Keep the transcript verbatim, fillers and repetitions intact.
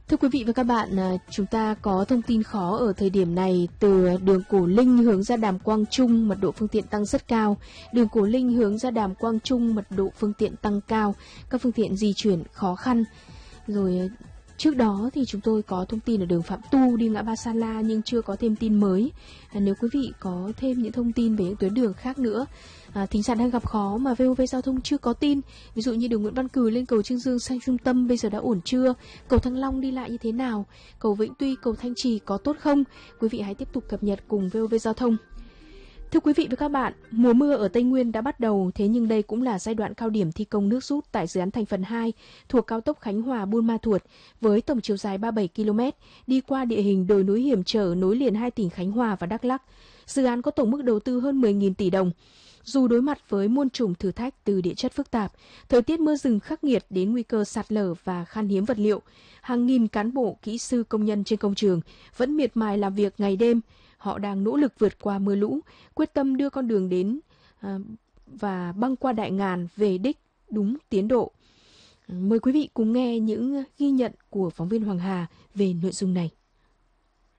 Thưa quý vị và các bạn, à, chúng ta có thông tin khó ở thời điểm này từ đường Cổ Linh hướng ra Đàm Quang Trung, mật độ phương tiện tăng rất cao. Đường Cổ Linh hướng ra Đàm Quang Trung, mật độ phương tiện tăng cao, các phương tiện di chuyển khó khăn. Rồi trước đó thì chúng tôi có thông tin ở đường Phạm Tu đi ngã ba Sa La nhưng chưa có thêm tin mới. À, nếu quý vị có thêm những thông tin về những tuyến đường khác nữa, à, thính giả đang gặp khó mà vê o vê Giao thông chưa có tin, ví dụ như đường Nguyễn Văn Cừ lên cầu Trương Dương sang trung tâm bây giờ đã ổn chưa, cầu Thăng Long đi lại như thế nào, cầu Vĩnh Tuy, cầu Thanh Trì có tốt không, quý vị hãy tiếp tục cập nhật cùng vê o vê Giao thông. Thưa quý vị và các bạn, mùa mưa ở Tây Nguyên đã bắt đầu, thế nhưng đây cũng là giai đoạn cao điểm thi công nước rút tại dự án thành phần hai thuộc cao tốc Khánh Hòa - Buôn Ma Thuột với tổng chiều dài ba mươi bảy ki lô mét, đi qua địa hình đồi núi hiểm trở nối liền hai tỉnh Khánh Hòa và Đắk Lắk. Dự án có tổng mức đầu tư hơn mười nghìn tỷ đồng. Dù đối mặt với muôn trùng thử thách từ địa chất phức tạp, thời tiết mưa rừng khắc nghiệt đến nguy cơ sạt lở và khan hiếm vật liệu, hàng nghìn cán bộ, kỹ sư, công nhân trên công trường vẫn miệt mài làm việc ngày đêm. Họ đang nỗ lực vượt qua mưa lũ, quyết tâm đưa con đường đến à, và băng qua đại ngàn về đích đúng tiến độ. Mời quý vị cùng nghe những ghi nhận của phóng viên Hoàng Hà về nội dung này.